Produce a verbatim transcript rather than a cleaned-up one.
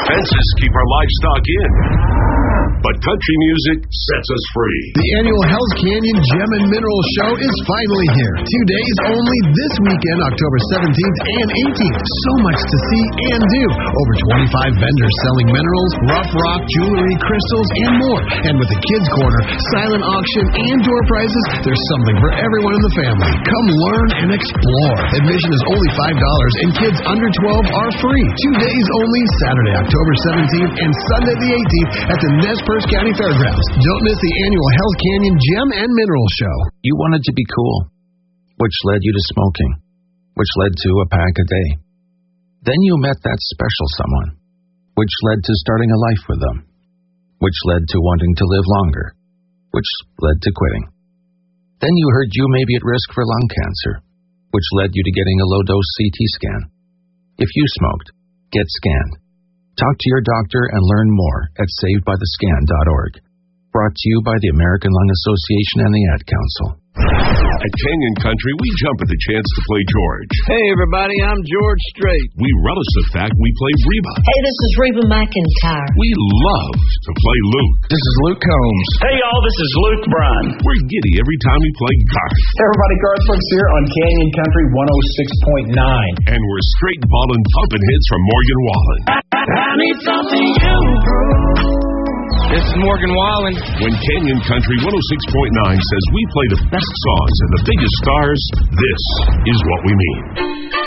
Fences keep our livestock in. But country music sets us free. The annual Hell's Canyon Gem and Mineral Show is finally here. Two days only this weekend, October seventeenth and eighteenth. So much to see and do. Over twenty-five vendors selling minerals, rough rock, jewelry, crystals, and more. And with the Kids Corner, silent auction, and door prizes, there's something for everyone in the family. Come learn and explore. Admission is only five dollars, and kids under twelve are free. Two days only, Saturday, October seventeenth, and Sunday the eighteenth at the Nez Perce County Fairgrounds. Don't miss the annual Hell's Canyon Gem and Mineral Show. You wanted to be cool, which led you to smoking, which led to a pack a day. Then you met that special someone, which led to starting a life with them, which led to wanting to live longer, which led to quitting. Then you heard you may be at risk for lung cancer, which led you to getting a low-dose C T scan. If you smoked, get scanned. Talk to your doctor and learn more at saved by the scan dot org. Brought to you by the American Lung Association and the Ad Council. At Canyon Country, we jump at the chance to play George. Hey, everybody, I'm George Strait. We relish the fact we play Reba. Hey, this is Reba McEntire. We love to play Luke. This is Luke Combs. Hey, y'all, this is Luke Bryan. We're giddy every time we play Garth. Hey, everybody, Garth Brooks here on Canyon Country one oh six point nine. And we're straight ballin' pumping hits from Morgan Wallen. I need something you prove. This is Morgan Wallen. When Canyon Country one oh six point nine says we play the best songs and the biggest stars, this is what we mean.